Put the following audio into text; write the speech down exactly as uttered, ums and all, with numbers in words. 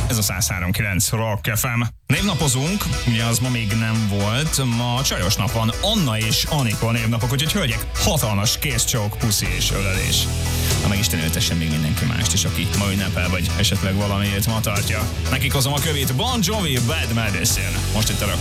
ez a száz három kilenc Rock ef em. Névnapozunk, ugye az ma még nem volt, ma a csajos nap van, Anna és Anika névnapok, úgyhogy hölgyek, hatalmas készcsók, puszi és ölelés. Na meg Isten ültessen még mindenki mást is, aki ma ünnepel, vagy esetleg valamiért ma tartja. Nekik hozom a kövét, Bon Jovi, Bad Medicine. Most itt a Rock